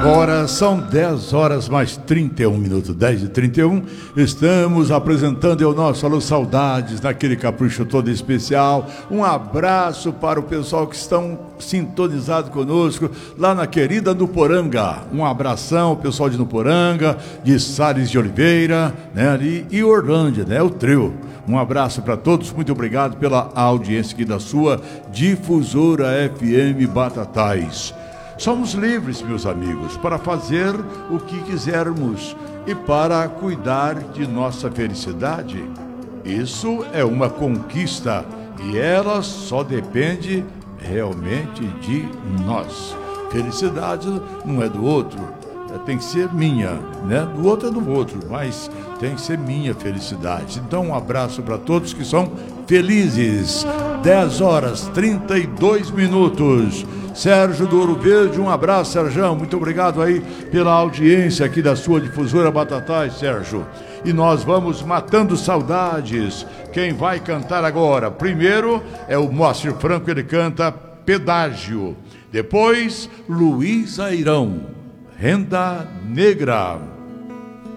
Agora são 10 horas mais 31 minutos, 10h31. Estamos apresentando o nosso Alô Saudades, naquele capricho todo especial. Um abraço para o pessoal que estão sintonizados conosco lá na querida Nuporanga. Um abração ao pessoal de Nuporanga, de Salles de Oliveira, né, ali, e Orlândia, né, o trio. Um abraço para todos, muito obrigado pela audiência aqui da sua Difusora FM Batatais. Somos livres, meus amigos, para fazer o que quisermos e para cuidar de nossa felicidade. Isso é uma conquista e ela só depende realmente de nós. Felicidade não é do outro, tem que ser minha, né? Do outro é do outro, mas tem que ser minha felicidade. Então, um abraço para todos que são felizes. 10 horas 32 minutos. Sérgio do Ouro Verde, um abraço, Sérgio. Muito obrigado aí pela audiência aqui da sua Difusora Batatais, Sérgio. E nós vamos matando saudades. Quem vai cantar agora? Primeiro é o Moacir Franco, ele canta Pedágio. Depois, Luiz Airão, Renda Negra.